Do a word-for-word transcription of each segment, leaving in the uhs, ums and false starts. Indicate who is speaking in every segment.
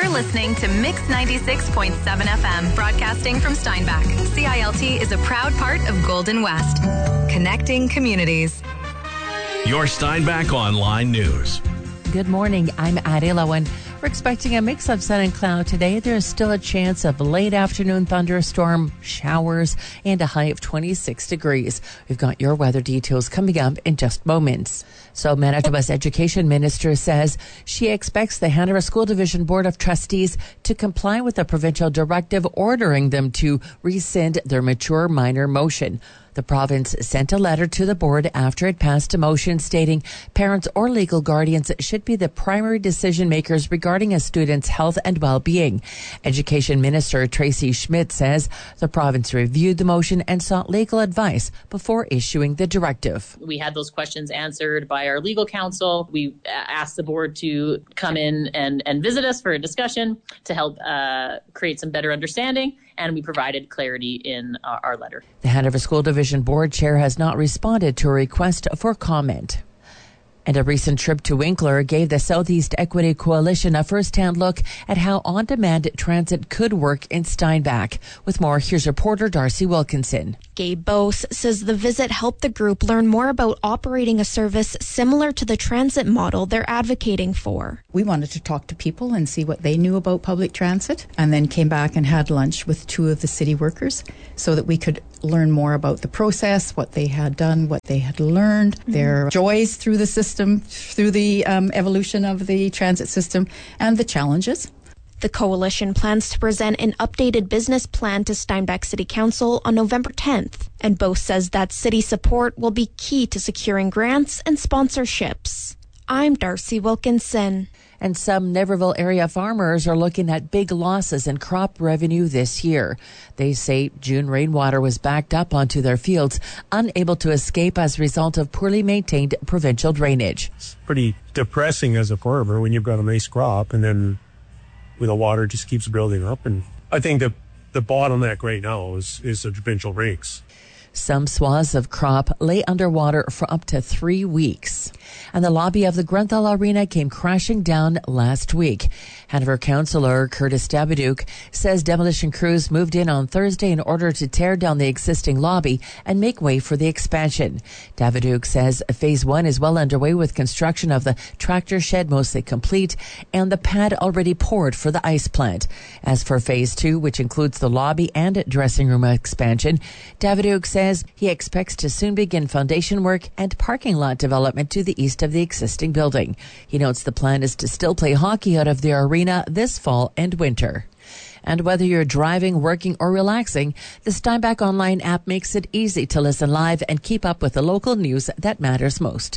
Speaker 1: You're listening to Mix ninety-six point seven F M, broadcasting from Steinbach. C I L T is a proud part of Golden West, connecting communities.
Speaker 2: Your Steinbach Online News.
Speaker 3: Good morning. I'm Addie Lowen. We're expecting a mix of sun and cloud today. There's still a chance of late afternoon thunderstorm, showers, and a high of twenty-six degrees. We've got your weather details coming up in just moments. So Manitoba's Education Minister says she expects the Hanover School Division Board of Trustees to comply with a provincial directive ordering them to rescind their mature minor motion. The province sent a letter to the board after it passed a motion stating parents or legal guardians should be the primary decision makers regarding a student's health and well-being. Education Minister Tracy Schmidt says the province reviewed the motion and sought legal advice before issuing the directive.
Speaker 4: We had those questions answered by our legal counsel. We asked the board to come in and, and visit us for a discussion to help uh, create some better understanding, and we provided clarity in our, our letter.
Speaker 3: The Hanover School Division Board Chair has not responded to a request for comment. And a recent trip to Winkler gave the Southeast Equity Coalition a first-hand look at how on-demand transit could work in Steinbach. With more, here's reporter Darcy Wilkinson.
Speaker 5: Gabe Bose says the visit helped the group learn more about operating a service similar to the transit model they're advocating for.
Speaker 6: We wanted to talk to people and see what they knew about public transit, and then came back and had lunch with two of the city workers so that we could learn more about the process, what they had done, what they had learned, mm-hmm. their joys through the system, through the um, evolution of the transit system, and the challenges.
Speaker 5: The coalition plans to present an updated business plan to Steinbach City Council on November tenth, and Bose says that city support will be key to securing grants and sponsorships. I'm Darcy Wilkinson.
Speaker 3: And some Niverville area farmers are looking at big losses in crop revenue this year. They say June rainwater was backed up onto their fields, unable to escape as a result of poorly maintained provincial drainage.
Speaker 7: It's pretty depressing as a farmer when you've got a nice crop and then when the water just keeps building up. And I think that the bottleneck right now is, is the provincial rakes.
Speaker 3: Some swaths of crop lay underwater for up to three weeks. And the lobby of the Grenthal Arena came crashing down last week. Hanover Councillor Curtis Davidouk says demolition crews moved in on Thursday in order to tear down the existing lobby and make way for the expansion. Davidouk says phase one is well underway with construction of the tractor shed mostly complete and the pad already poured for the ice plant. As for phase two, which includes the lobby and dressing room expansion, Davidouk says he expects to soon begin foundation work and parking lot development to the east of the existing building. He notes the plan is to still play hockey out of the arena this fall and winter. And whether you're driving, working, or relaxing, the Steinbach Online app makes it easy to listen live and keep up with the local news that matters most.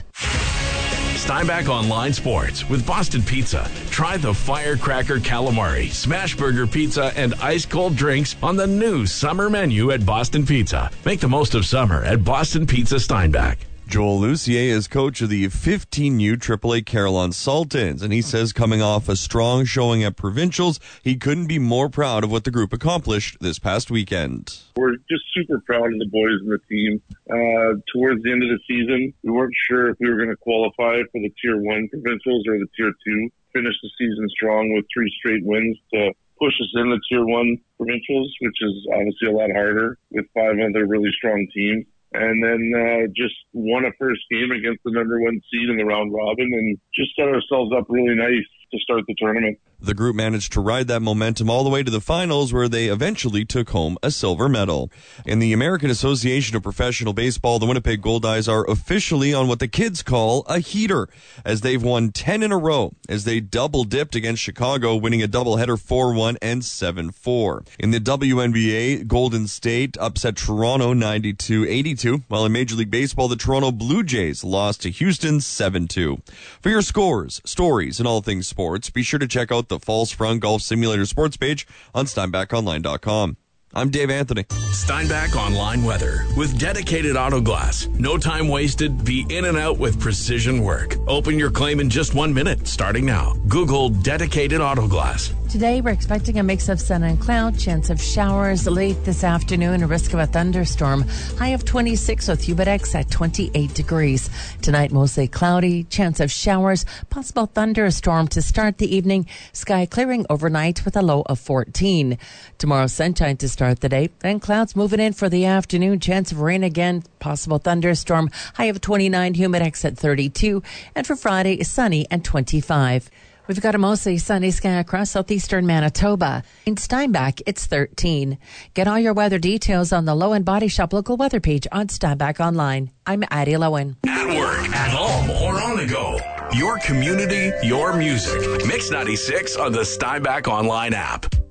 Speaker 2: Steinbach Online Sports with Boston Pizza. Try the Firecracker Calamari, Smash Burger Pizza, and ice cold drinks on the new summer menu at Boston Pizza. Make the most of summer at Boston Pizza Steinbach.
Speaker 8: Joel Lucier is coach of the fifteen U triple A Carillon Sultans, and he says coming off a strong showing at provincials, he couldn't be more proud of what the group accomplished this past weekend.
Speaker 9: We're just super proud of the boys and the team. Uh, towards the end of the season, we weren't sure if we were going to qualify for the Tier one provincials or the Tier two. Finished the season strong with three straight wins to push us in the Tier one provincials, which is obviously a lot harder with five other really strong teams. And then uh, just won a first game against the number one seed in the round robin and just set ourselves up really nice to start the tournament.
Speaker 8: The group managed to ride that momentum all the way to the finals, where they eventually took home a silver medal. In the American Association of Professional Baseball, the Winnipeg Goldeyes are officially on what the kids call a heater, as they've won ten in a row, as they double-dipped against Chicago, winning a doubleheader four one and seven four. In the W N B A, Golden State upset Toronto ninety-two eighty-two, while in Major League Baseball, the Toronto Blue Jays lost to Houston seven two. For your scores, stories, and all things sports, be sure to check out the Falls Front Golf Simulator sports page on Steinbach Online dot com. I'm Dave Anthony.
Speaker 2: Steinbach Online Weather with dedicated auto glass. No time wasted. Be in and out with precision work. Open your claim in just one minute, starting now. Google dedicated auto glass.
Speaker 3: Today, we're expecting a mix of sun and cloud, chance of showers late this afternoon, a risk of a thunderstorm. High of twenty-six with Humidex at twenty-eight degrees. Tonight, mostly cloudy, chance of showers, possible thunderstorm to start the evening. Sky clearing overnight with a low of fourteen. Tomorrow, sunshine to start the day. Then clouds moving in for the afternoon. Chance of rain again, possible thunderstorm. High of twenty-nine, Humidex at thirty-two. And for Friday, sunny and twenty-five. We've got a mostly sunny sky across southeastern Manitoba. In Steinbach, it's thirteen. Get all your weather details on the Lowen Body Shop local weather page on Steinbach Online. I'm Addie Lowen.
Speaker 2: At work, at home, or on the go. Your community, your music. Mix ninety-six on the Steinbach Online app.